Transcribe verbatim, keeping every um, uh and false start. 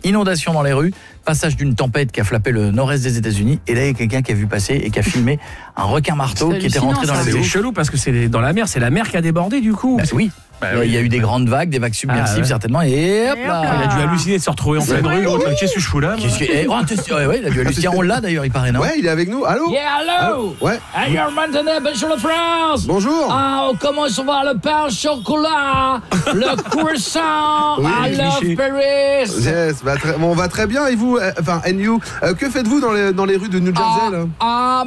inondation dans les rues, passage d'une tempête qui a flappé le nord-est des États-Unis. Et là, il y a quelqu'un qui a vu passer et qui a filmé un requin marteau qui était rentré dans la C'est baie. chelou parce que c'est dans la mer, c'est la mer qui a débordé du coup. Bah, oui. Bah, il y a eu des grandes vagues, des vagues submersives ah, ouais. certainement, et hop là. Il a dû halluciner de se retrouver en pleine rue. Qu'est-ce que je fous là? Qu'est-ce que... eh, oh, ouais, ouais, il a dû halluciner. On l'a d'ailleurs, il paraît, non? Ouais, il est avec nous. Allô? Yeah, hello! Ah, ouais. Hey, you're maintenant, bonjour la France! Bonjour! Ah, on commence à voir le pain au chocolat, le croissant, Oui, I love cliché. Paris! Yes, bah, très, bon, on va très bien. Et vous, euh, enfin, and you, euh, que faites-vous dans les, dans les rues de New Jersey, là? Ah,